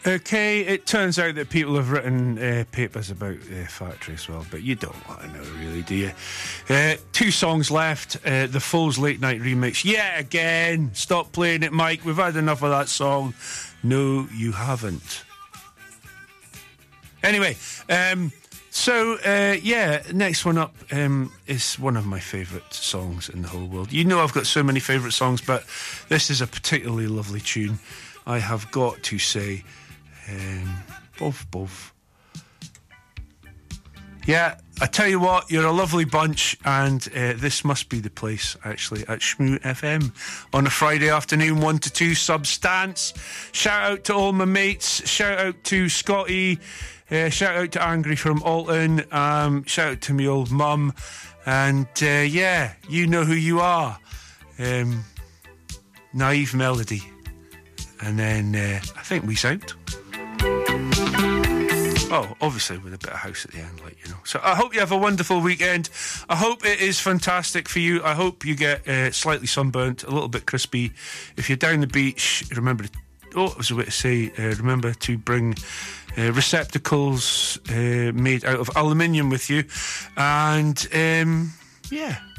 Okay, it turns out that people have written papers about Factory as well, but you don't want to know, really, do you? 2 songs left. The Foles Late Night Remix. Yeah, again. Stop playing it, Mike. We've had enough of that song. No, you haven't. Anyway, next one up is one of my favourite songs in the whole world. You know I've got so many favourite songs, but this is a particularly lovely tune. I have got to say, Bov. Yeah, I tell you what, you're a lovely bunch, and this must be the place, actually, at Shmoo FM on a Friday afternoon, 1 to 2, Substance. Shout out to all my mates, shout out to Scotty, shout out to Angry from Alton, shout out to my old mum, and you know who you are. Naive Melody. And then I think we sound. Oh, obviously with a bit of house at the end, like, you know. So I hope you have a wonderful weekend. I hope it is fantastic for you. I hope you get slightly sunburnt, a little bit crispy. If you're down the beach, remember to bring receptacles made out of aluminium with you. And